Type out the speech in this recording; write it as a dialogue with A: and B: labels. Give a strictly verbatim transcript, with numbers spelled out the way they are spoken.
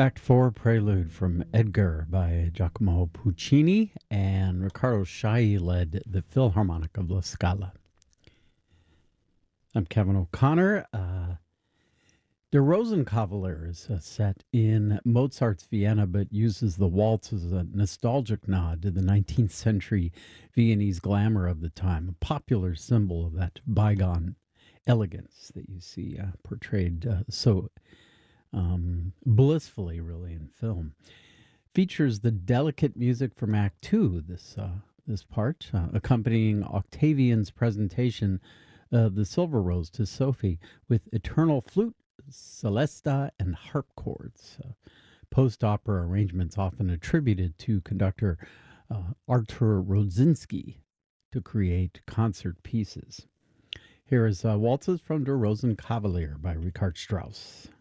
A: Act four Prelude from Edgar by Giacomo Puccini, and Riccardo Chailly led the Philharmonic of La Scala. I'm Kevin O'Connor. Uh, Der Rosenkavalier is uh, set in Mozart's Vienna, but uses the waltz as a nostalgic nod to the nineteenth century Viennese glamour of the time, a popular symbol of that bygone elegance that you see uh, portrayed uh, so um, blissfully, really, in film. Features the delicate music from Act Two. This uh, this part, uh, accompanying Octavian's presentation of the Silver Rose to Sophie with eternal flute, celesta, and harp chords. Uh, post-opera arrangements often attributed to conductor uh, Artur Rodzinski to create concert pieces. Here is uh, Waltzes from Der Rosenkavalier by Richard Strauss.